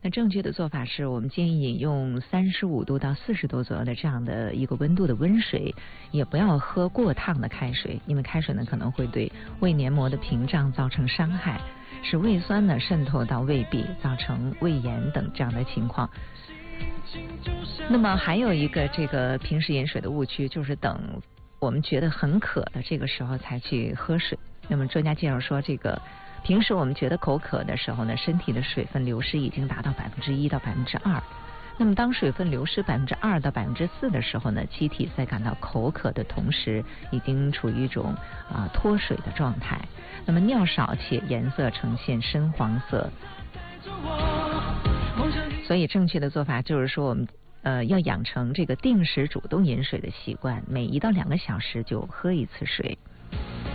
那正确的做法是我们建议饮用35度到40度左右的这样的一个温度的温水，也不要喝过烫的开水，因为开水呢可能会对胃黏膜的屏障造成伤害，使胃酸呢渗透到胃壁，造成胃炎等这样的情况。那么还有一个这个平时饮水的误区，就是等我们觉得很渴的这个时候才去喝水。那么专家介绍说，这个平时我们觉得口渴的时候呢，身体的水分流失已经达到1%到2%。那么当水分流失2%到4%的时候呢，机体在感到口渴的同时，已经处于一种脱水的状态。那么尿少且颜色呈现深黄色。所以正确的做法就是说，我们要养成这个定时主动饮水的习惯，每1到2个小时就喝一次水。